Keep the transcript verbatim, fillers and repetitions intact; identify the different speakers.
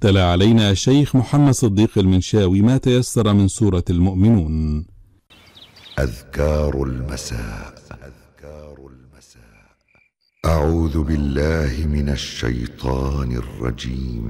Speaker 1: تلا علينا الشيخ محمد صديق المنشاوي ما تيسر من سورة المؤمنون.
Speaker 2: أذكار المساء. أعوذ بالله من الشيطان الرجيم.